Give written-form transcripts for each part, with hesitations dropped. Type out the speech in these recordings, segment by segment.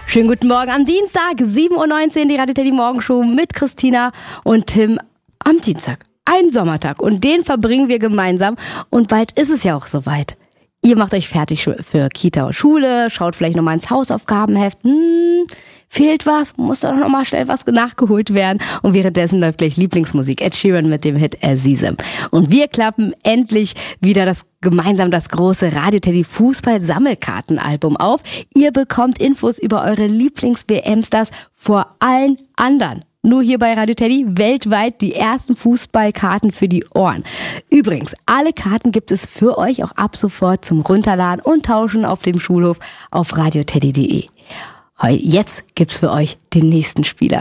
Schönen guten Morgen am Dienstag, 7.19 Uhr, die Radio Teddy Morgenshow mit Christina und Tim am Dienstag. Ein Sommertag und den verbringen wir gemeinsam und bald ist es ja auch soweit. Ihr macht euch fertig für Kita und Schule, schaut vielleicht nochmal ins Hausaufgabenheft. Fehlt was, muss doch nochmal schnell was nachgeholt werden. Und währenddessen läuft gleich Lieblingsmusik, Ed Sheeran mit dem Hit Azizem. Und wir klappen endlich wieder gemeinsam das große Radio Teddy Fußball-Sammelkartenalbum auf. Ihr bekommt Infos über eure Lieblings-WM-Stars vor allen anderen. Nur hier bei Radio Teddy weltweit die ersten Fußballkarten für die Ohren. Übrigens, alle Karten gibt es für euch auch ab sofort zum Runterladen und Tauschen auf dem Schulhof auf radioteddy.de. Jetzt gibt's für euch den nächsten Spieler.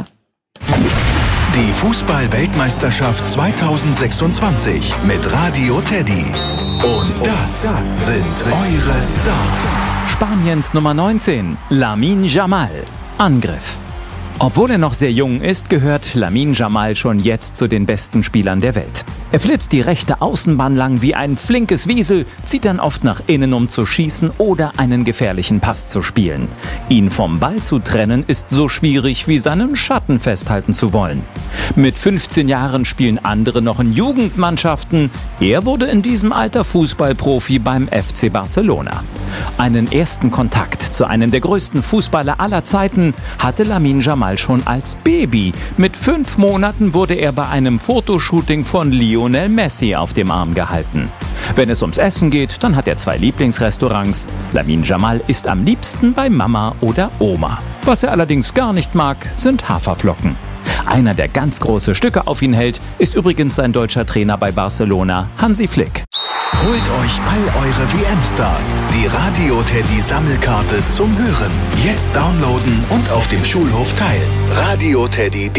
Die Fußball-Weltmeisterschaft 2026 mit Radio Teddy. Und das sind eure Stars. Spaniens Nummer 19, Lamine Yamal. Angriff. Obwohl er noch sehr jung ist, gehört Lamine Yamal schon jetzt zu den besten Spielern der Welt. Er flitzt die rechte Außenbahn lang wie ein flinkes Wiesel, zieht dann oft nach innen, um zu schießen oder einen gefährlichen Pass zu spielen. Ihn vom Ball zu trennen, ist so schwierig wie seinen Schatten festhalten zu wollen. Mit 15 Jahren spielen andere noch in Jugendmannschaften. Er wurde in diesem Alter Fußballprofi beim FC Barcelona. Einen ersten Kontakt zu einem der größten Fußballer aller Zeiten hatte Lamine Yamal schon als Baby. Mit 5 Monaten wurde er bei einem Fotoshooting von Lionel Messi auf dem Arm gehalten. Wenn es ums Essen geht, dann hat er 2 Lieblingsrestaurants. Lamine Yamal isst am liebsten bei Mama oder Oma. Was er allerdings gar nicht mag, sind Haferflocken. Einer, der ganz große Stücke auf ihn hält, ist übrigens sein deutscher Trainer bei Barcelona, Hansi Flick. Holt euch all eure WM-Stars. Die Radio Teddy Sammelkarte zum Hören. Jetzt downloaden und auf dem Schulhof teilen. Radio Teddy.